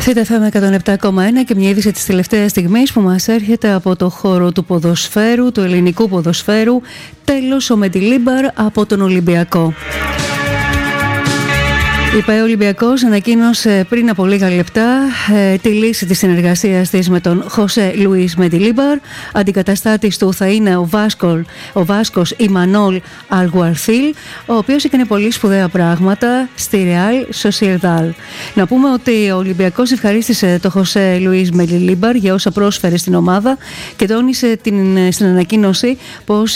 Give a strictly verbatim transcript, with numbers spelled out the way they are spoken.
Θ Φ Μ εκατόν επτά κόμμα ένα και μια είδηση της τελευταίας στιγμής που μας έρχεται από το χώρο του ποδοσφαίρου, του ελληνικού ποδοσφαίρου. Τέλος ο Μεντιλίμπαρ από τον Ολυμπιακό. Η ΠΑΕ Ολυμπιακός ανακοίνωσε πριν από λίγα λεπτά ε, τη λύση της συνεργασίας της με τον Χωσέ Λουίς Μεντιλίμπαρ. Αντικαταστάτης του θα είναι ο, Βάσκολ, ο Βάσκος Ιμανόλ Αλγουαρθίλ, ο οποίος έκανε πολύ σπουδαία πράγματα στη Ρεάλ Σοσιεδάδ. Να πούμε ότι ο Ολυμπιακός ευχαρίστησε τον Χωσέ Λουίς Μεντιλίμπαρ για όσα πρόσφερε στην ομάδα και τόνισε την, στην ανακοίνωση πως